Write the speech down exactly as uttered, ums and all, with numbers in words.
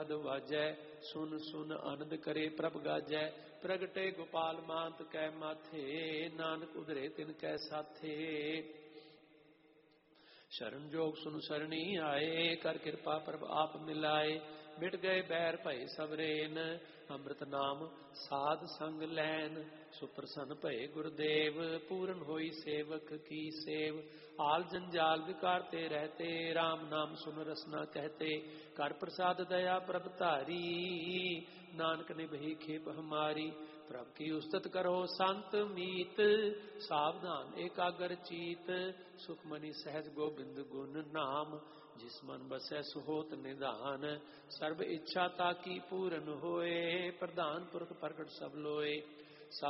पद वाजै, सुन सुन आनंद करे प्रभ गाजै। प्रगटे गोपाल मांत कै माथे, नानक उधरे तिन कै साथे। शरण जोग सुन सरणी आए, कर कृपा प्रभ आप मिलाए। मिट गए बैर भय सबरेन, अमृत नाम साध संग लैन। सुप्रसन्न भय गुरुदेव, पूरन होई सेवक की सेव। आल जंजाल विकारते रहते, राम नाम सुन रसना कहते। कर प्रसाद दया प्रभ तारी, नानक निभई खेप हमारी। प्रभ की उस्तत करो संत मीत, सावधान एकाग्र चीत। सुखमणि सहज गोबिंद गुण नाम, जिस मन बसै सुहोत निधान। सर्व इच्छा ताकी पूरन होए, प्रधान पुरख प्रकट सब लोए।